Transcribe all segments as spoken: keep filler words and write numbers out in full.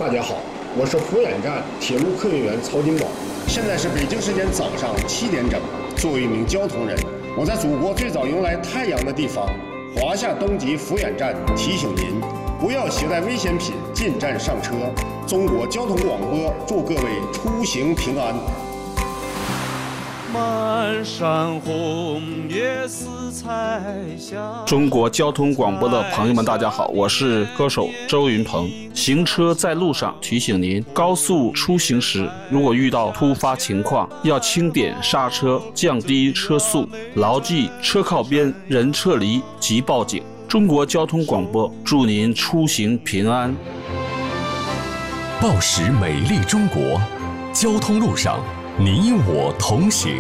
大家好，我是福远站铁路客运员曹金宝。现在是北京时间早上七点整。作为一名交通人，我在祖国最早迎来太阳的地方华夏东极福远站提醒您，不要携带危险品进站上车。中国交通广播祝各位出行平安。 满山红叶似彩霞。 中国交通广播的朋友们，大家好，我是歌手周云鹏。行车在路上，提醒您，高速出行时，如果遇到突发情况，要轻点刹车，降低车速，牢记车靠边，人撤离即报警。中国交通广播祝您出行平安。 报时美丽中国，交通路上你我同行。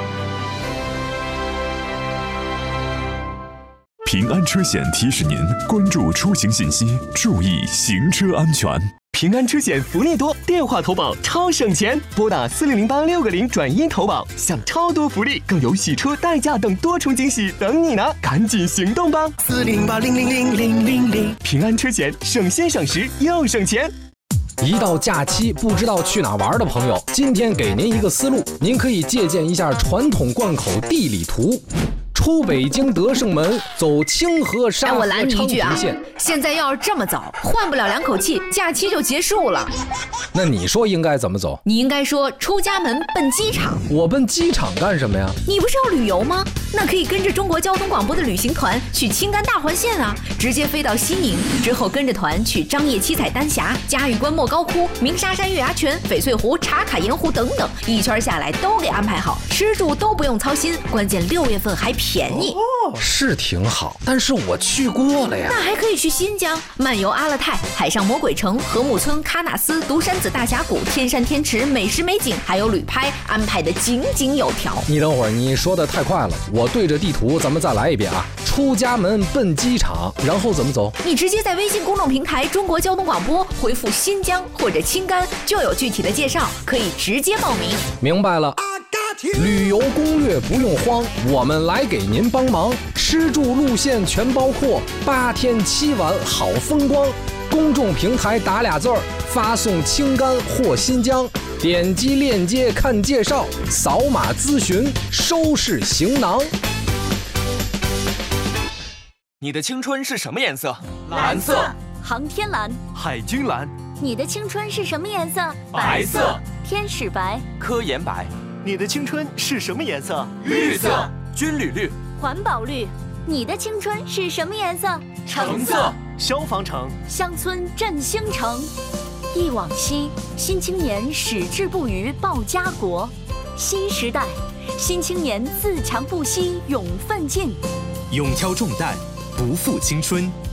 平安车险提示您关注出行信息，注意行车安全。 平安车险福利多，电话投保超省钱，拨打四零零八六个零转一投保，享超多福利，更有洗车、代驾等多重惊喜等你拿，赶紧行动吧！四零八零零零零零零，平安车险，省心省时又省钱。 一到假期不知道去哪玩的朋友，今天给您一个思路，您可以借鉴一下传统贯口地理图。出北京德胜门，走清河沙河昌平线。 现在要是这么走，换不了两口气，假期就结束了。 那你说应该怎么走？ 你应该说出家门奔机场。 我奔机场干什么呀？ 你不是要旅游吗？那可以跟着中国交通广播的旅行团去青甘大环线啊，直接飞到西宁，之后跟着团去张掖七彩丹霞、嘉峪关莫高窟、鸣沙山月牙泉、翡翠湖、茶卡盐湖等等，一圈下来都给安排好，吃住都不用操心，关键六月份还便宜。 哦，是挺好，但是我去过了呀。 那还可以去新疆漫游阿勒泰、海上魔鬼城、禾木村、喀纳斯、独山子大峡谷、天山天池，美食美景还有旅拍，安排的井井有条。 你等会儿，你说的太快了，我对着地图咱们再来一遍啊。出家门奔机场，然后怎么走？ 你直接在微信公众平台中国交通广播回复新疆或者青甘，就有具体的介绍，可以直接报名。 明白了。旅游攻略不用慌，我们来给您帮忙，吃住路线全包括，八天七晚好风光。公众平台打俩字儿，发送青甘或新疆，点击链接看介绍，扫码咨询，收拾行囊。 你的青春是什么颜色？ 蓝色。航天蓝。 海军蓝。 你的青春是什么颜色？ 白色。 天使白。 科研白。你的青春是什么颜色？ 绿色。 军旅绿。 环保绿。你的青春是什么颜色？ 橙色。消防橙。 乡村振兴城。忆往昔，新青年矢志不渝报家国。新时代，新青年自强不息永奋进。 勇挑重担，不负青春。